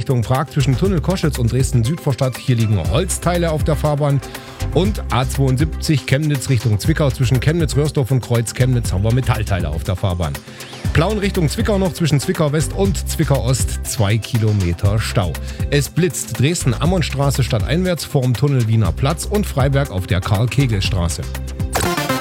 Richtung Prag zwischen Tunnel Koschitz und Dresden-Südvorstadt. Hier liegen Holzteile auf der Fahrbahn. Und A72 Chemnitz Richtung Zwickau zwischen Chemnitz-Röhrsdorf und Kreuz-Chemnitz haben wir Metallteile auf der Fahrbahn. Plauen Richtung Zwickau noch zwischen Zwickau West und Zwickau Ost 2 Kilometer Stau. Es blitzt Dresden-Ammonstraße stadteinwärts vorm Tunnel Wiener Platz und Freiberg auf der Karl-Kegel-Straße.